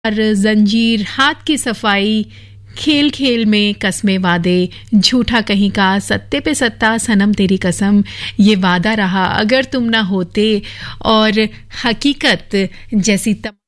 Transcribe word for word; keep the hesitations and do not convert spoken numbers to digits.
जंजीर, हाथ की सफाई, खेल खेल में कस्मे वादे, झूठा कहीं का, सत्ते पे सत्ता, सनम तेरी कसम, ये वादा रहा अगर तुम ना होते, और हकीकत जैसी तम